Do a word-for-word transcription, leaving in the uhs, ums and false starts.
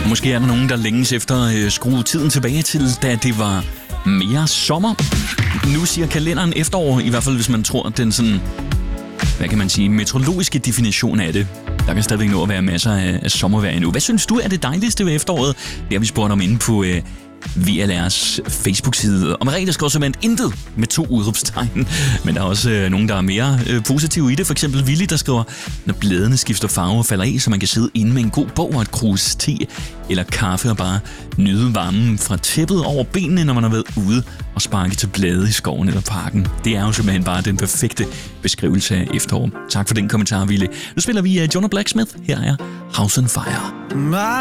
Måske er der nogen, der længes efter øh, skrue tiden tilbage til, da det var mere sommer. Nu siger kalenderen efterår, i hvert fald hvis man tror, den sådan, hvad kan man sige, meteorologiske definition af det. Der kan stadigvæk nå at være masser af, af sommervejr endnu. Hvad synes du er det dejligste ved efteråret? Det har vi spurgt om inde på øh, V L R's Facebook-side. Og Merete skriver simpelthen intet med to udråbstegn. Men der er også øh, nogen, der er mere øh, positive i det. For eksempel Willy, der skriver, når bladene skifter farve og falder af, så man kan sidde inde med en god bog og et krus te eller kaffe og bare nyde varmen fra tæppet over benene, når man har været ude og sparke til blade i skoven eller parken. Det er jo simpelthen bare den perfekte beskrivelse af efterår. Tak for den kommentar, Willy. Nu spiller vi uh, Jonah Blacksmith. Her er House on Fire.